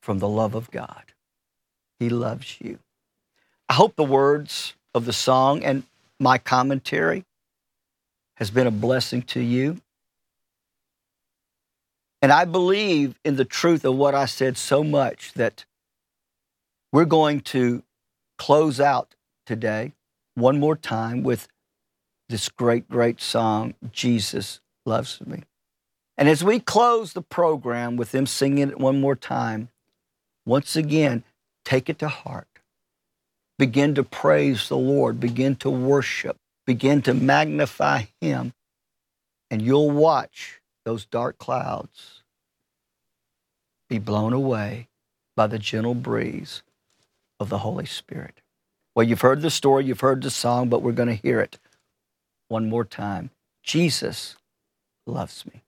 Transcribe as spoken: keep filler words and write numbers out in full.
from the love of God. He loves you. I hope the words of the song and my commentary has been a blessing to you. And I believe in the truth of what I said so much that we're going to close out today one more time with this great, great song, Jesus Loves Me. And as we close the program with them singing it one more time, once again, take it to heart. Begin to praise the Lord. Begin to worship. Begin to magnify Him. And you'll watch those dark clouds be blown away by the gentle breeze of the Holy Spirit. Well, you've heard the story, you've heard the song, but we're going to hear it one more time. Jesus loves me.